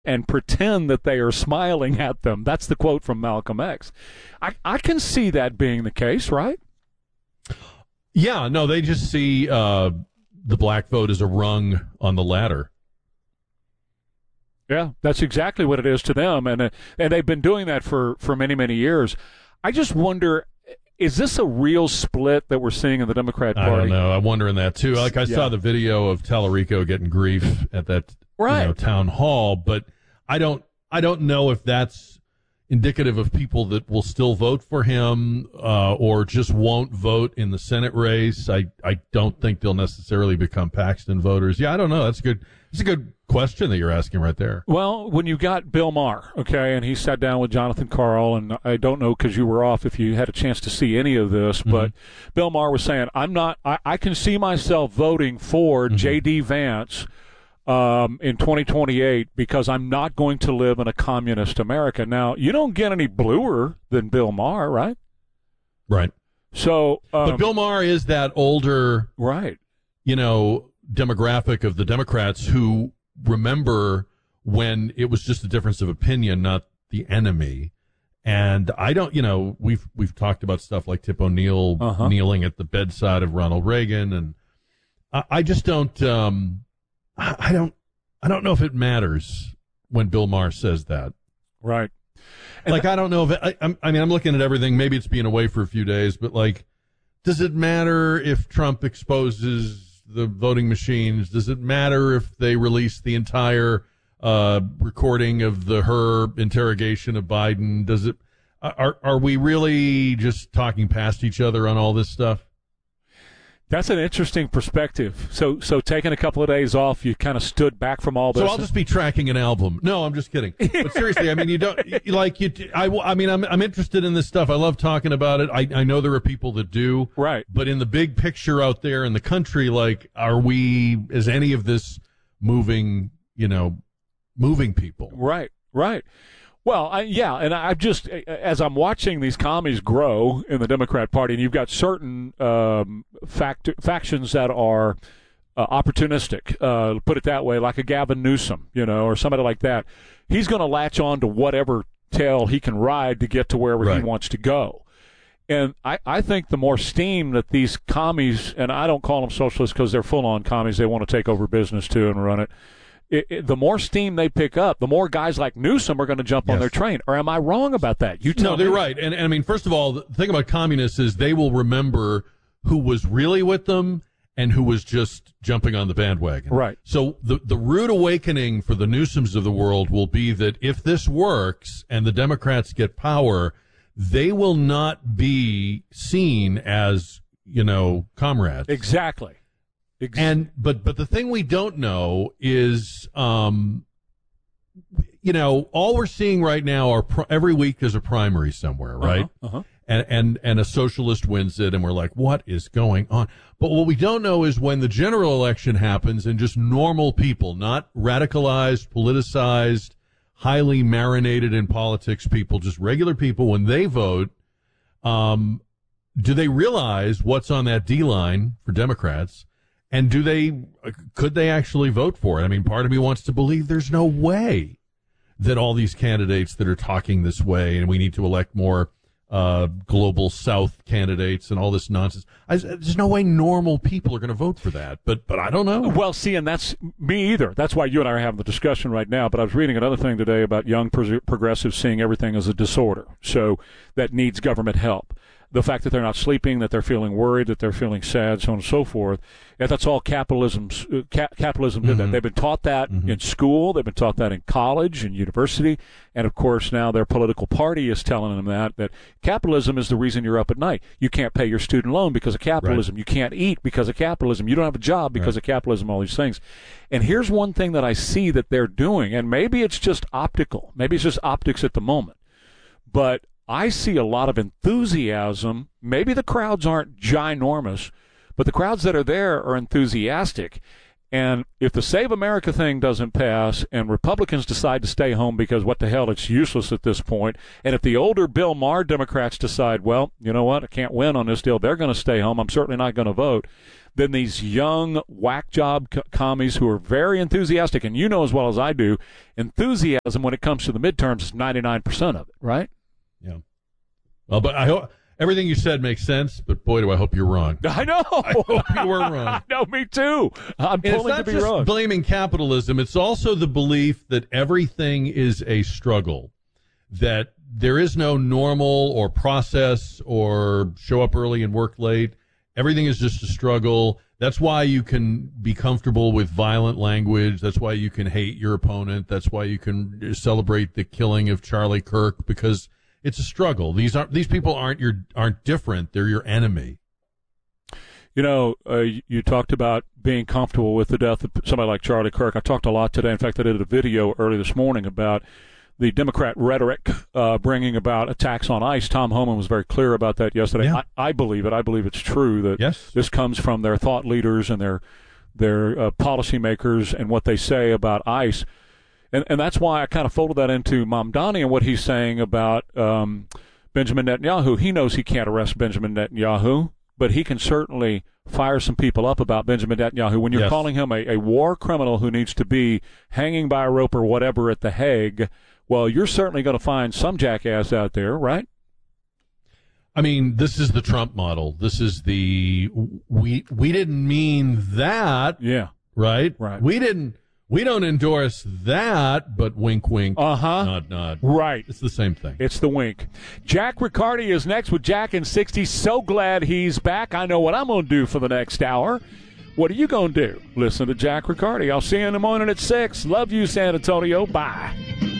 and pretend that they are smiling at them. That's the quote from Malcolm X. I can see that being the case, right? Yeah, no, they just see the black vote as a rung on the ladder. Yeah, that's exactly what it is to them, and they've been doing that for many, many years. I just wonder, is this a real split that we're seeing in the Democrat Party? I don't know. I'm wondering that, too. Like, I saw the video of Tallarico getting grief at that town hall, but I don't know if that's indicative of people that will still vote for him or just won't vote in the Senate race. I don't think they'll necessarily become Paxton voters. Yeah, I don't know. That's a good question that you're asking right there. Well, when you got Bill Maher, okay, and he sat down with Jonathan Karl, and I don't know because you were off if you had a chance to see any of this, but Bill Maher was saying, I can see myself voting for J.D. Vance in 2028 because I'm not going to live in a communist America. Now, you don't get any bluer than Bill Maher, right? Right. So, but Bill Maher is that older, right? Demographic of the Democrats who remember when it was just a difference of opinion, not the enemy. And I don't, we've talked about stuff like Tip O'Neill kneeling at the bedside of Ronald Reagan, and I just don't. I don't know if it matters when Bill Maher says that. Right. And I don't know if I'm looking at everything. Maybe it's being away for a few days, but does it matter if Trump exposes the voting machines? Does it matter if they release the entire recording of her interrogation of Biden? Does it? Are we really just talking past each other on all this stuff? That's an interesting perspective. So taking a couple of days off, you kind of stood back from all this. So I'll just be tracking an album. No, I'm just kidding. But seriously, you don't I'm interested in this stuff. I love talking about it. I know there are people that do. Right. But in the big picture out there in the country, is any of this moving people? Right. Right. Well, and I just, as I'm watching these commies grow in the Democrat Party, and you've got certain factions that are opportunistic, put it that way, like a Gavin Newsom, or somebody like that. He's going to latch on to whatever tail he can ride to get to wherever he wants to go. And I think the more steam that these commies, and I don't call them socialists because they're full-on commies, they want to take over business too and run it. The more steam they pick up, the more guys like Newsom are going to jump on their train. Or am I wrong about that? You tell me. No, they're right. And first of all, the thing about communists is they will remember who was really with them and who was just jumping on the bandwagon. Right. So the rude awakening for the Newsoms of the world will be that if this works and the Democrats get power, they will not be seen as, comrades. Exactly. But the thing we don't know is, all we're seeing right now are every week there's a primary somewhere, right? And a socialist wins it, and we're like, what is going on? But what we don't know is when the general election happens and just normal people, not radicalized, politicized, highly marinated in politics people, just regular people, when they vote, do they realize what's on that D line for Democrats? And could they actually vote for it? I mean, part of me wants to believe there's no way that all these candidates that are talking this way and we need to elect more global South candidates and all this nonsense. There's no way normal people are going to vote for that. But I don't know. Well, see, and that's me either. That's why you and I are having the discussion right now. But I was reading another thing today about young progressives seeing everything as a disorder, so that needs government help. The fact that they're not sleeping, that they're feeling worried, that they're feeling sad, so on and so forth. And that's all capitalism did that. They've been taught that in school. They've been taught that in college and university. And, of course, now their political party is telling them that capitalism is the reason you're up at night. You can't pay your student loan because of capitalism. Right. You can't eat because of capitalism. You don't have a job because of capitalism, all these things. And here's one thing that I see that they're doing, and maybe it's just optical. Maybe it's just optics at the moment. But I see a lot of enthusiasm. Maybe the crowds aren't ginormous, but the crowds that are there are enthusiastic. And if the Save America thing doesn't pass and Republicans decide to stay home because what the hell, it's useless at this point, and if the older Bill Maher Democrats decide, well, you know what, I can't win on this deal, they're going to stay home, I'm certainly not going to vote, then these young whack job commies who are very enthusiastic, and you know as well as I do, enthusiasm when it comes to the midterms is 99% of it, right? Yeah. Well, but I hope everything you said makes sense, but boy, do I hope you're wrong. I know. I hope you were wrong. No, me too. I'm pulling to be wrong. It's not just blaming capitalism. It's also the belief that everything is a struggle, that there is no normal or process or show up early and work late. Everything is just a struggle. That's why you can be comfortable with violent language. That's why you can hate your opponent. That's why you can celebrate the killing of Charlie Kirk, because it's a struggle. These people aren't different. They're your enemy. You know, you talked about being comfortable with the death of somebody like Charlie Kirk. I talked a lot today. In fact, I did a video early this morning about the Democrat rhetoric bringing about attacks on ICE. Tom Homan was very clear about that yesterday. Yeah. I believe it. I believe it's true that this comes from their thought leaders and their policymakers and what they say about ICE. And that's why I kind of folded that into Mamdani and what he's saying about Benjamin Netanyahu. He knows he can't arrest Benjamin Netanyahu, but he can certainly fire some people up about Benjamin Netanyahu. When you're calling him a war criminal who needs to be hanging by a rope or whatever at The Hague, well, you're certainly going to find some jackass out there, right? I mean, this is the Trump model. This is the we didn't mean that. Yeah. Right? Right. We don't endorse that, but wink, wink, nod, nod. Right. It's the same thing. It's the wink. Jack Riccardi is next with Jack in 60. So glad he's back. I know what I'm going to do for the next hour. What are you going to do? Listen to Jack Riccardi. I'll see you in the morning at 6. Love you, San Antonio. Bye.